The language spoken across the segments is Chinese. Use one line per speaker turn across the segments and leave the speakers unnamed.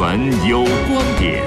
闻有观点，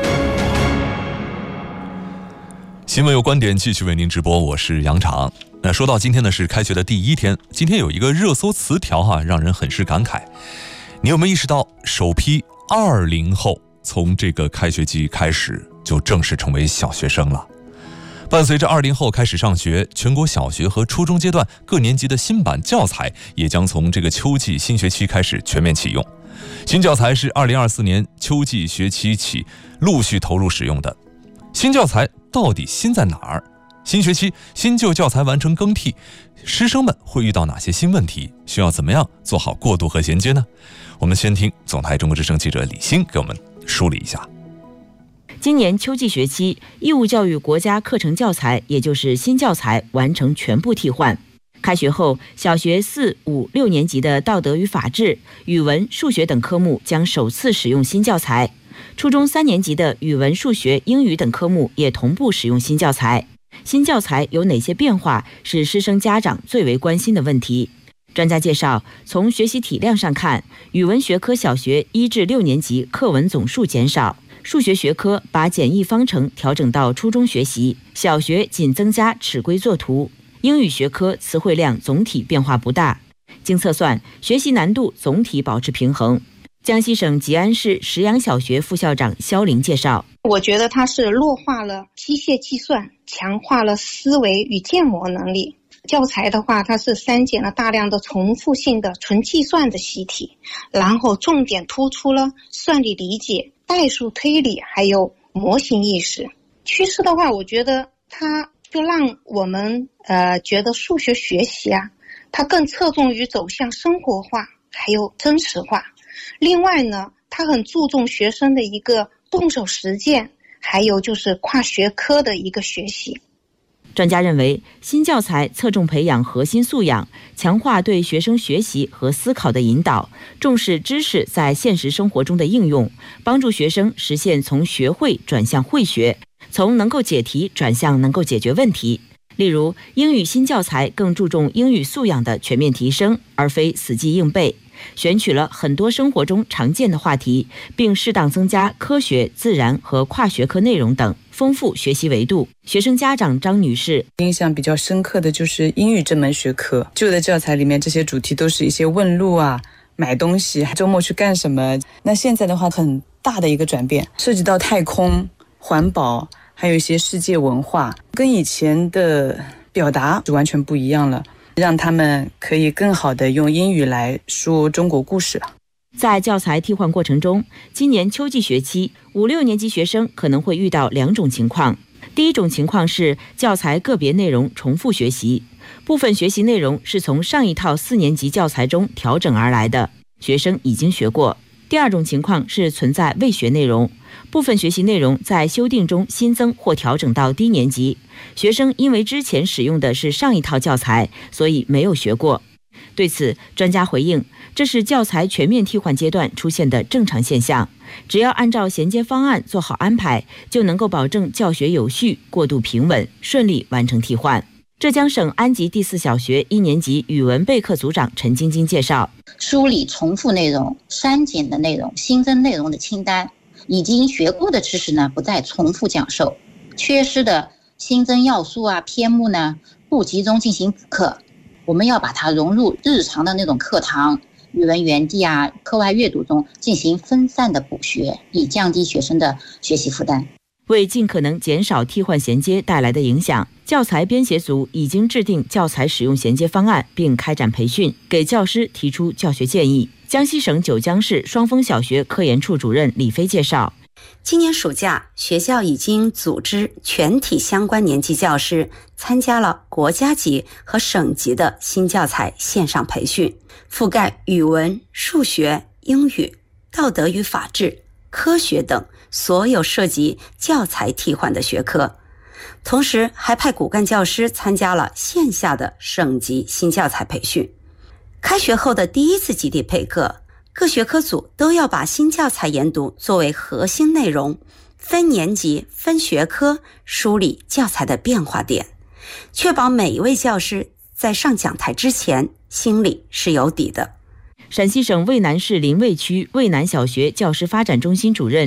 新闻有观点继续为您直播，我是杨常。那说到今天呢，是开学的第一天，今天有一个热搜词条让人很是感慨。你有没有意识到，首批20后从这个开学季开始就正式成为小学生了？伴随着20后开始上学，全国小学和初中阶段各年级的新版教材也将从这个秋季新学期开始全面启用。新教材是2024年秋季学期起陆续投入使用的。新教材到底新在哪儿？新学期新旧教材完成更替，师生们会遇到哪些新问题？需要怎么样做好过渡和衔接呢？我们先听总台中国之声记者李欣给我们梳理一下。
今年秋季学期，义务教育国家课程教材，也就是新教材完成全部替换。开学后，小学4、5、6年级的道德与法治、语文、数学等科目将首次使用新教材。初中3年级的语文、数学、英语等科目也同步使用新教材。新教材有哪些变化，是师生家长最为关心的问题。专家介绍，从学习体量上看，语文学科小学1至6年级课文总数减少，数学学科把简易方程调整到初中学习，小学仅增加尺规作图。英语学科词汇量总体变化不大，经测算，学习难度总体保持平衡。江西省吉安市石阳小学副校长肖玲介绍，
我觉得它是弱化了机械计算，强化了思维与建模能力。教材的话，它是删减了大量的重复性的纯计算的习题，然后重点突出了算力理解、代数推理还有模型意识。趋势的话，我觉得它就让我们觉得数学学习它更侧重于走向生活化还有真实化。另外呢，它很注重学生的一个动手实践，还有就是跨学科的一个学习。
专家认为，新教材侧重培养核心素养，强化对学生学习和思考的引导，重视知识在现实生活中的应用，帮助学生实现从学会转向会学，从能够解题转向能够解决问题。例如，英语新教材更注重英语素养的全面提升，而非死记硬背，选取了很多生活中常见的话题，并适当增加科学、自然和跨学科内容等，丰富学习维度。学生家长张女士
印象比较深刻的就是英语这门学科，旧的教材里面这些主题都是一些问路买东西、周末去干什么。那现在的话，很大的一个转变，涉及到太空、环保，还有一些世界文化，跟以前的表达就完全不一样了，让他们可以更好的用英语来说中国故事了。
在教材替换过程中，今年秋季学期5、6年级学生可能会遇到2种情况。第一种情况是教材个别内容重复学习，部分学习内容是从上一套4年级教材中调整而来的，学生已经学过。第二种情况是存在未学内容，部分学习内容在修订中新增或调整到低年级，学生因为之前使用的是上一套教材，所以没有学过。对此，专家回应，这是教材全面替换阶段出现的正常现象，只要按照衔接方案做好安排，就能够保证教学有序、过渡平稳，顺利完成替换。浙江省安吉第4小学1年级语文备课组长陈晶晶介绍，
梳理重复内容、删减的内容、新增内容的清单，已经学过的知识呢不再重复讲授，缺失的新增要素篇目呢不集中进行补课，我们要把它融入日常的那种课堂、语文园地课外阅读中进行分散的补学，以降低学生的学习负担。
为尽可能减少替换衔接带来的影响，教材编写组已经制定教材使用衔接方案，并开展培训，给教师提出教学建议。江西省九江市双峰小学科研处主任李飞介绍，
今年暑假，学校已经组织全体相关年级教师参加了国家级和省级的新教材线上培训，覆盖语文、数学、英语、道德与法治、科学等所有涉及教材替换的学科。同时还派骨干教师参加了线下的省级新教材培训。开学后的第一次集体备课，各学科组都要把新教材研读作为核心内容，分年级、分学科梳理教材的变化点，确保每一位教师在上讲台之前心里是有底的。
陕西省渭南市临渭区渭南小学教师发展中心主任